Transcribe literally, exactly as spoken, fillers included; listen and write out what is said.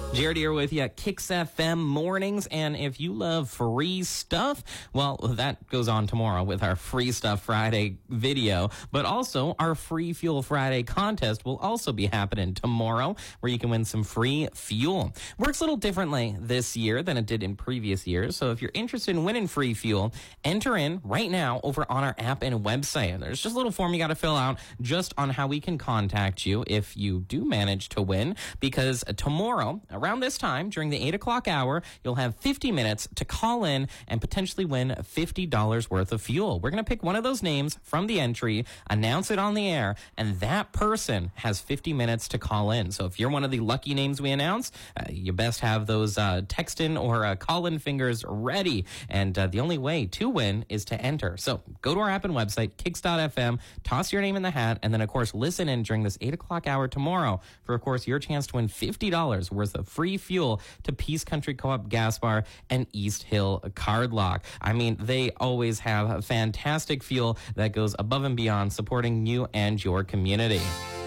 Jared here with you at Kicks F M Mornings, and if you love free stuff, well, that goes on tomorrow with our Free Stuff Friday video, but also our Free Fuel Friday contest will also be happening tomorrow, where you can win some free fuel. Works a little differently this year than it did in previous years, so if you're interested in winning free fuel, enter in right now over on our app and website. There's just a little form you got to fill out just on how we can contact you if you do manage to win, because tomorrow, around this time, during the eight o'clock hour, you'll have fifty minutes to call in and potentially win fifty dollars worth of fuel. We're going to pick one of those names from the entry, announce it on the air, and that person has fifty minutes to call in. So if you're one of the lucky names we announce, uh, you best have those uh, text-in or uh, call-in fingers ready. And uh, the only way to win is to enter. So go to our app and website, kicks dot f m, toss your name in the hat, and then, of course, listen in during this eight o'clock hour tomorrow for, of course, your chance to win fifty dollars worth of free fuel to Peace Country Co-op Gas Bar and East Hill Card Lock. I mean, they always have fantastic fuel that goes above and beyond supporting you and your community.